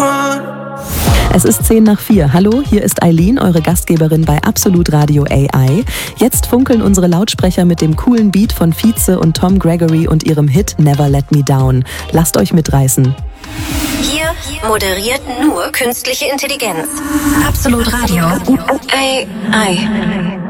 Es ist 3:10. Hallo, hier ist Eileen, eure Gastgeberin bei Absolut Radio AI. Jetzt funkeln unsere Lautsprecher mit dem coolen Beat von Vize und Tom Gregory und ihrem Hit Never Let Me Down. Lasst euch mitreißen. Hier moderiert nur künstliche Intelligenz. Absolut Radio AI.